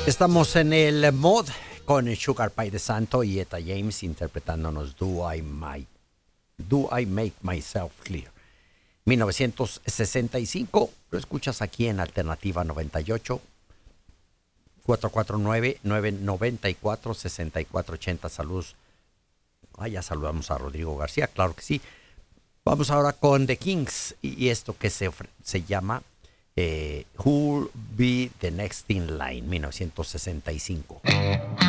Estamos en el mod con el Sugar Pie de Santo y Etta James interpretándonos Do I Make Myself Clear. 1965, lo escuchas aquí en Alternativa 98, 449-994-6480. Saludos. Ya saludamos a Rodrigo García, claro que sí. Vamos ahora con The Kings y esto que se llama Who'll Be the Next in Line, 1965.